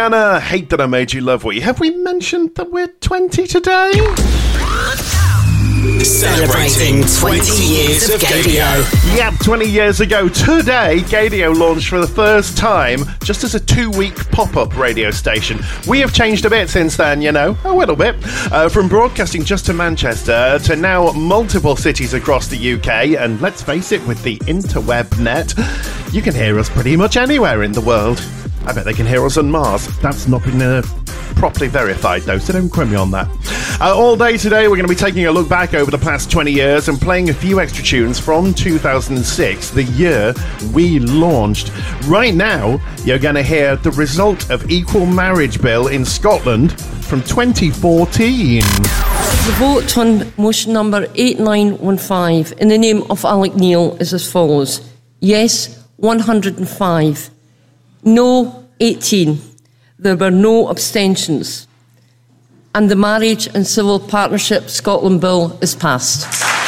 Rihanna, Hate That I Made You Love What You. Have we mentioned that we're 20 today? Celebrating 20 years of Gaydio. Yep, 20 years ago today, Gaydio launched for the first time just as a 2-week pop-up radio station. We have changed a bit since then, you know, a little bit. From broadcasting just to Manchester to now multiple cities across the UK, and let's face it, with the interweb net, you can hear us pretty much anywhere in the world. I bet they can hear us on Mars. That's not been properly verified, though, so don't quote me on that. All day today, we're going to be taking a look back over the past 20 years and playing a few extra tunes from 2006, the year we launched. Right now, you're going to hear the result of Equal Marriage Bill in Scotland from 2014. The vote on motion number 8915 in the name of Alec Neil is as follows. Yes, 105. No, 18. There were no abstentions. And the Marriage and Civil Partnership Scotland Bill is passed.